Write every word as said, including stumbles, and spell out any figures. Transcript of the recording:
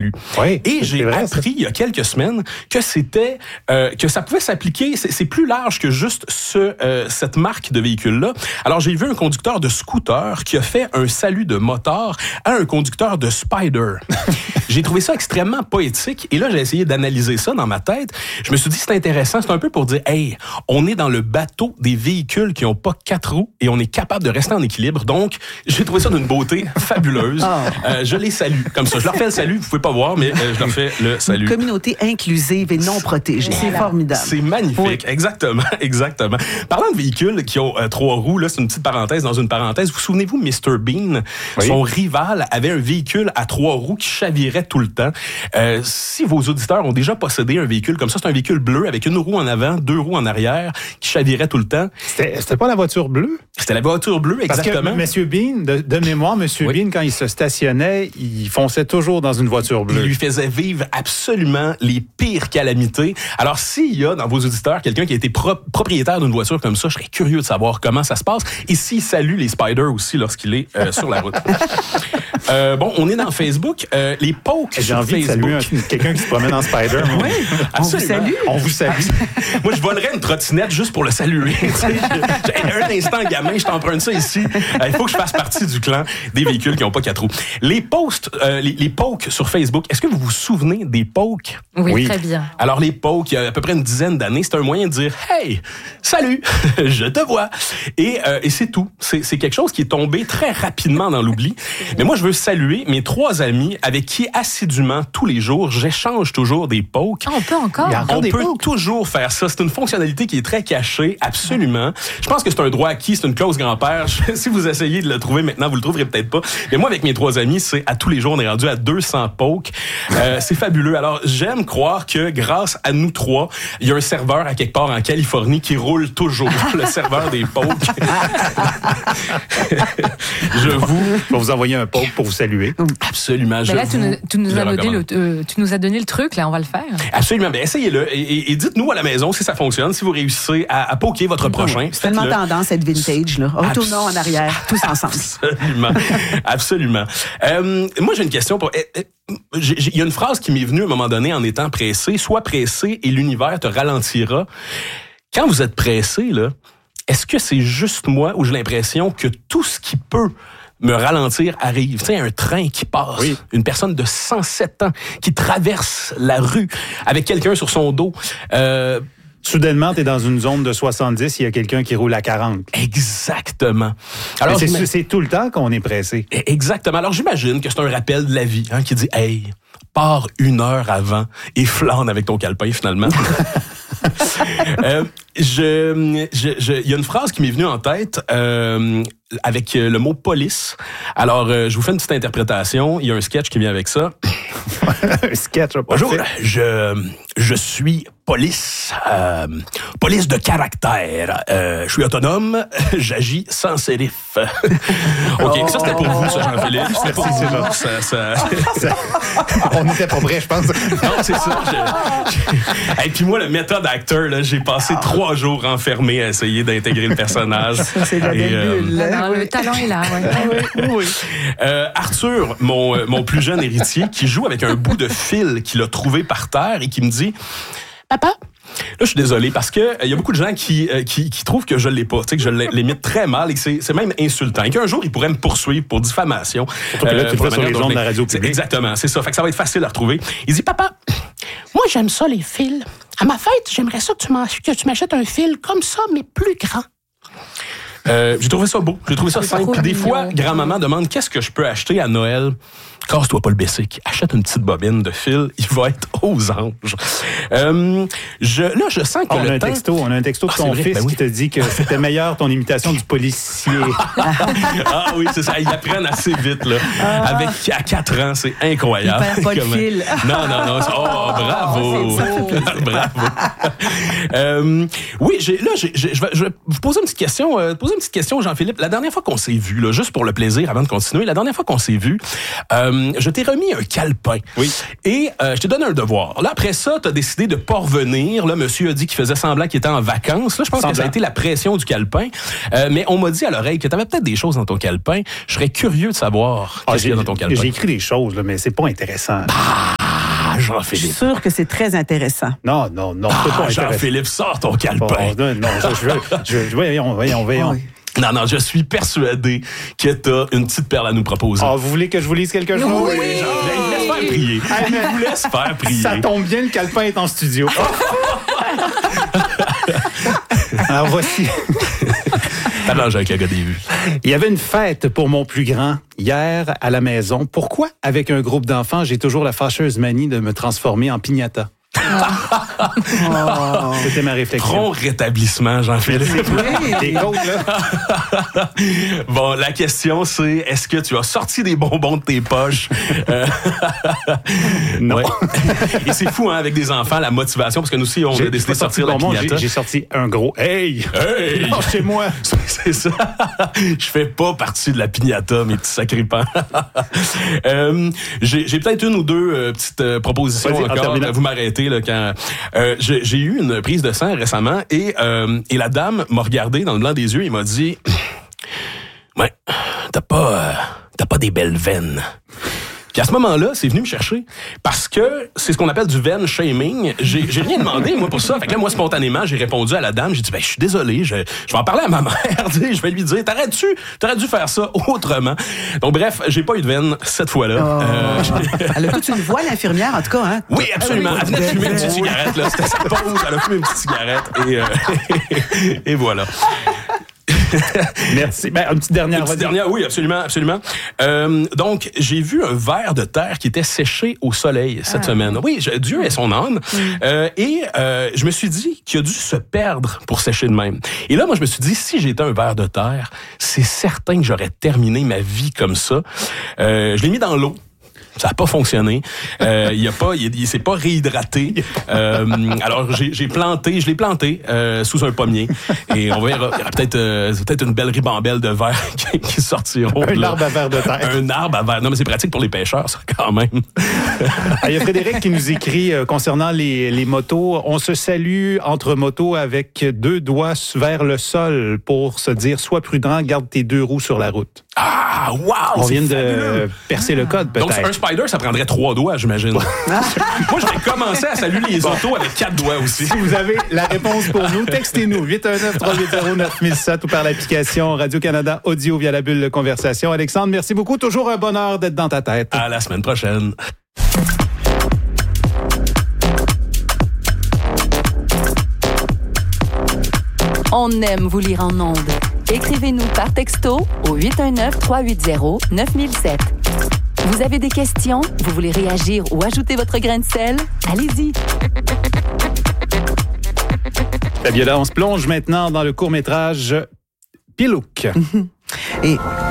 salue. Oui, et j'ai vrai, appris ça. il y a quelques semaines que c'était euh, que ça pouvait s'appliquer. C'est, c'est plus large que juste ce euh, cette marque de véhicule-là. Alors j'ai vu un conducteur de scooter qui a fait un salut de motard à un conducteur de Spider. J'ai trouvé ça extrêmement poétique. Et là, j'ai essayé d'analyser ça dans ma tête. Je me suis dit, c'est intéressant. C'est un peu pour dire, hey, on est dans le bateau des véhicules qui n'ont pas quatre roues et on est capable de rester en équilibre. Donc, j'ai trouvé ça d'une beauté fabuleuse. Oh. Euh, je les salue comme ça. Je leur fais le salut. Vous pouvez pas voir, mais euh, je leur fais le salut. Une communauté inclusive et non protégée. C'est voilà. Formidable. C'est magnifique. Oui. Exactement, exactement. Parlant de véhicules qui ont euh, trois roues, là, c'est une petite parenthèse dans une parenthèse. Vous souvenez-vous, mister Bean, oui. Son rival avait un véhicule à trois roues qui chavirait tout le temps. Euh, si vos auditeurs ont déjà possédé un véhicule comme ça, c'est un véhicule bleu avec une roue en avant, deux roues en arrière, qui chavirait tout le temps. C'était, c'était pas la voiture bleue? C'était la voiture bleue, exactement. Parce que M. Bean, de, de mémoire, M. Oui. Bean, quand il se stationnait, il fonçait toujours dans une voiture bleue. Il lui faisait vivre absolument les pires calamités. Alors, s'il y a dans vos auditeurs quelqu'un qui a été pro- propriétaire d'une voiture comme ça, je serais curieux de savoir comment ça se passe. Et s'il salue les spiders aussi lorsqu'il est euh, sur la route. euh, bon, on est dans Facebook. Euh, les pokes J'ai sur envie Facebook. de saluer un, quelqu'un qui se promène en spider. Oui, on vous salue. On vous salue. Moi, je volerais une trottinette juste pour le saluer. Un instant, gamin, je t'emprunte ça ici. Il faut que je fasse partie du clan des véhicules qui n'ont pas quatre roues. Les posts, euh, les, les pokes sur Facebook, est-ce que vous vous souvenez des pokes? Oui, oui, très bien. Alors, les pokes, il y a à peu près une dizaine d'années, c'était un moyen de dire « Hey, salut, je te vois ». Et, euh, et c'est tout. C'est, c'est quelque chose qui est tombé très rapidement dans l'oubli. Mais moi, je veux saluer mes trois amis avec qui, assidûment, tous les jours, j'échange toujours des pokes. Ah, on peut encore? Il y a encore on des peut pokes. Toujours faire ça. C'est une fonctionnalité qui est très cachée, absolument. Je pense que c'est un droit acquis, c'est une clause grand-père. Si vous essayez de le trouver maintenant, vous le trouverez peut-être pas. Mais moi, avec mes trois amis, c'est à tous les jours, on est rendu à deux cents pokes. Euh, c'est fabuleux. Alors, j'aime croire que grâce à nous trois, il y a un serveur à quelque part en Californie qui roule toujours, le serveur des pokes. Je vous... Je vais vous envoyer un poke pour vous saluer. Absolument. Ben là, tu nous, tu, nous as donné le, euh, tu nous as donné le truc, là, on va le faire. Absolument. Ben, essayez-le et, et, et dites-nous à la maison si ça fonctionne, si vous réussissez à, à poker votre prochain. C'est tellement tendance à être vintage, là. Retournons Abs- en arrière, tous ensemble. Absolument. Absolument. Euh, moi, j'ai une question pour... Il y a une phrase qui m'est venue à un moment donné en étant pressé. Sois pressé et l'univers te ralentira. Quand vous êtes pressé, là, est-ce que c'est juste moi ou j'ai l'impression que tout ce qui peut me ralentir arrive? Tu sais, un train qui passe, oui. Une personne de cent sept ans qui traverse la rue avec quelqu'un sur son dos. Euh, Soudainement, tu es dans une zone de soixante-dix, il y a quelqu'un qui roule à quarante. Exactement. Alors, c'est, c'est tout le temps qu'on est pressé. Exactement. Alors, j'imagine que c'est un rappel de la vie hein, qui dit « Hey, pars une heure avant et flâne avec ton calepin, finalement. » euh, je, je, je, y a une phrase qui m'est venue en tête euh, avec le mot « police ». Alors, euh, je vous fais une petite interprétation. Il y a un sketch qui vient avec ça. Un sketch, pas Bonjour, fait. je, je suis police, euh, police de caractère. Euh, je suis autonome, j'agis sans sérif. OK, oh, ça c'était pour vous, ça, Jean-Philippe. C'était pour Merci, vous. Ça, ça... ça, on n'était pas prêts, je pense. Non, c'est ça. Je... Et puis moi, le méthode acteur, là, j'ai passé ah. trois jours enfermé à essayer d'intégrer le personnage. Ça, c'est la belle bulle. Euh, le talent est là, ouais. oui, oui. Euh, Arthur, mon, mon plus jeune héritier, qui joue avec un bout de fil qu'il a trouvé par terre et qui me dit « Papa, là, je suis désolé parce que il euh, y a beaucoup de gens qui, euh, qui, qui trouvent que je l'ai pas, tu sais, que je l'imite très mal et que c'est, c'est même insultant. Et qu'un jour, il pourrait me poursuivre pour diffamation. Surtout que là, tu fais sur les ondes de la radio publique. Exactement, c'est ça. Fait que ça va être facile à retrouver. Il dit, papa, moi, j'aime ça, les fils. À ma fête, j'aimerais ça que tu, que tu m'achètes un fil comme ça, mais plus grand. Euh, j'ai trouvé ça beau, j'ai trouvé ça c'est simple. Puis des fois, grand-maman demande qu'est-ce que je peux acheter à Noël. Casse-toi pas le bessic. Achète une petite bobine de fil, il va être aux anges. Euh, je, là, je sens que oh, le on a un temps... texto, on a un texto de ton vrai, fils ben oui. qui te dit que c'était meilleur ton imitation du policier. Ah oui, c'est ça. Ils apprennent assez vite là. Ah. Avec à quatre ans, c'est incroyable. Il perd pas Comment... le fil. Non, non, non. Oh, bravo, oh, bravo. euh, oui, j'ai, là, j'ai, j'ai, je vais, je vais vous poser une petite question. Euh, poser une petite question, Jean-Philippe. La dernière fois qu'on s'est vu, là, juste pour le plaisir, avant de continuer, la dernière fois qu'on s'est vu, euh, je t'ai remis un calepin. Oui. Et euh, je t'ai donné un devoir. Là, après ça, tu as décidé de pas revenir. Là, monsieur a dit qu'il faisait semblant qu'il était en vacances. Là, je pense semblant. que ça a été la pression du calepin. Euh, mais on m'a dit à l'oreille que tu avais peut-être des choses dans ton calepin. Je serais curieux de savoir ah, qu'est-ce qu'il y a dans ton calepin. J'ai écrit des choses, là, mais c'est pas intéressant. Ah! Ah, Je suis Jean-Philippe. sûre que c'est très intéressant. Non, non, non, c'est Ah, pas intéressant. Jean-Philippe, sors ton calepin. Bon, non, non, je, je, je, je, voyons, voyons, voyons. Oui. Non, non, je suis persuadé que t'as une petite perle à nous proposer. Ah, vous voulez que je vous lise quelque chose? Oui. Oui, Jean, je vous laisse faire prier. Je vous laisse faire prier. Ça tombe bien, le calepin est en studio. Alors voici. Alors, j'ai un caga des vues. Il y avait une fête pour mon plus grand hier à la maison. Pourquoi, avec un groupe d'enfants, j'ai toujours la fâcheuse manie de me transformer en piñata? Oh. C'était ma réflexion. Prompt rétablissement, Jean-Philippe. Oui. Des côtes, là. Bon, la question, c'est est-ce que tu as sorti des bonbons de tes poches? Euh, Non. ouais. Et c'est fou, hein, avec des enfants, la motivation, parce que nous aussi, on J'ai a décidé de pas sorti sortir la bonbon, piñata. j'ai, j'ai sorti un gros « Hey! Hey! Non, chez moi! » C'est ça. Je fais pas partie de la piñata, mes petits sacripants. euh, j'ai, j'ai peut-être une ou deux euh, petites euh, propositions Vas-y, en encore. terminant. Vous m'arrêtez là quand euh, j'ai, j'ai eu une prise de sang récemment et euh, et la dame m'a regardé dans le blanc des yeux et m'a dit ouais, t'as pas euh, t'as pas des belles veines. Puis à ce moment-là, c'est venu me chercher parce que c'est ce qu'on appelle du vein shaming. J'ai, j'ai rien demandé, moi, pour ça. Fait que là, moi, spontanément, j'ai répondu à la dame. J'ai dit, ben, je suis désolé, je, je vais en parler à ma mère. Je vais lui dire, t'aurais-tu, t'aurais dû faire ça autrement. Donc, bref, j'ai pas eu de veine cette fois-là. Oh. Euh, Elle a toute une voix, l'infirmière, en tout cas. Hein? oui, absolument. Elle venait de fumer une petite cigarette, là. C'était sa pause. Elle a fumé une petite cigarette. Et, euh, et voilà. Merci. Ben, une petite dernière. Une petite vas-y. dernière, oui, absolument, absolument. Euh, donc, j'ai vu un ver de terre qui était séché au soleil cette Ah. semaine. Oui, je, Dieu est son âme. Mm. Euh, et euh, je me suis dit qu'il a dû se perdre pour sécher de même. Et là, moi, je me suis dit, si j'étais un ver de terre, c'est certain que j'aurais terminé ma vie comme ça. Euh, je l'ai mis dans l'eau. Ça n'a pas fonctionné. Euh, il a pas, il, il s'est pas réhydraté. Euh, alors j'ai, j'ai planté, je l'ai planté euh, sous un pommier. Et on verra. Il y aura peut-être, euh, peut-être une belle ribambelle de verre qui, qui sortiront. Un là. arbre à verre de terre. Un arbre à verre. Non, mais c'est pratique pour les pêcheurs, ça, quand même. Ah, il y a Frédéric qui nous écrit euh, concernant les, les motos. On se salue entre motos avec deux doigts vers le sol pour se dire sois prudent, garde tes deux roues sur la route. Ah, wow! On c'est vient de fabuleux. percer le code, peut-être. Donc, un spider, ça prendrait trois doigts, j'imagine. Moi, je vais commencer à saluer les autos avec quatre doigts aussi. Si vous avez la réponse pour nous, textez-nous huit un neuf, trois huit zéro, neuf mille sept ou par l'application Radio-Canada Audio via la bulle de conversation. Alexandre, merci beaucoup. Toujours un bonheur d'être dans ta tête. À la semaine prochaine. On aime vous lire en ondes. Écrivez-nous par texto au huit un neuf, trois huit zéro, neuf mille sept. Vous avez des questions? Vous voulez réagir ou ajouter votre grain de sel? Allez-y! Fabiola, on se plonge maintenant dans le court-métrage Pilouk. Et